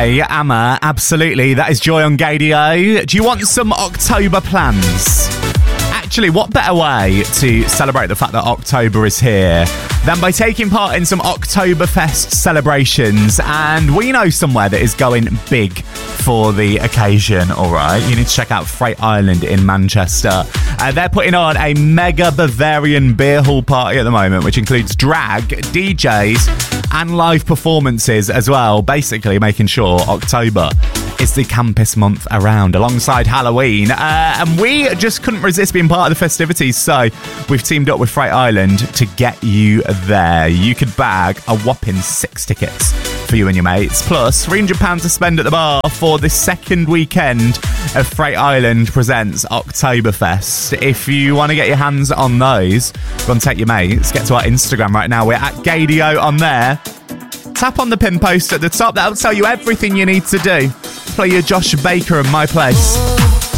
Hey, Amma, absolutely. That is Joy on Gadio. Do you want some October plans? Actually, what better way to celebrate the fact that October is here than by taking part in some Oktoberfest celebrations? And we know somewhere that is going big for the occasion, all right? You need to check out Freight Island in Manchester. They're putting on a mega Bavarian beer hall party at the moment, which includes drag, DJs, and live performances as well, basically making sure October is the campus month around alongside Halloween. And we just couldn't resist being part of the festivities, so we've teamed up with Freight Island to get you there. You could bag a whopping 6 tickets for you and your mates, plus £300 to spend at the bar for the second weekend of Freight Island presents Oktoberfest. If you want to get your hands on those, go and take your mates. Get to our Instagram right now. We're at Gadio on there. Tap on the pin post at the top. That'll tell you everything you need to do. Play your Josh Baker and My Place.